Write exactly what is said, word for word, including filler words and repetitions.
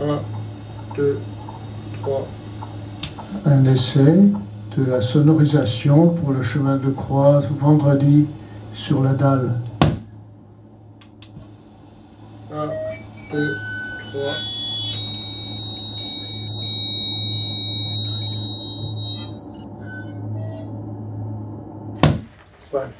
un, deux, trois. Un essai de la sonorisation pour le chemin de croix vendredi sur la dalle. un, deux, trois. Ouais.